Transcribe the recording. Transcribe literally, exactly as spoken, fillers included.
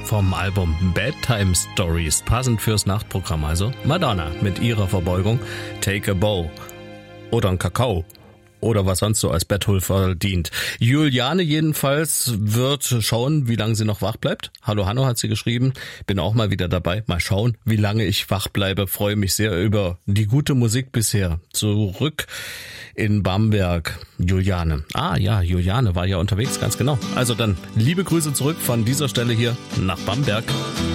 vom Album Bedtime Stories, passend fürs Nachtprogramm also. Madonna mit ihrer Verbeugung Take a Bow oder ein Kakao oder was sonst so als Betthulfer dient. Juliane jedenfalls wird schauen, wie lange sie noch wach bleibt. Hallo Hanno hat sie geschrieben, bin auch mal wieder dabei. Mal schauen, wie lange ich wach bleibe. Freue mich sehr über die gute Musik bisher. Zurück in Bamberg, Juliane. Ah ja, Juliane war ja unterwegs, ganz genau. Also dann liebe Grüße zurück von dieser Stelle hier nach Bamberg.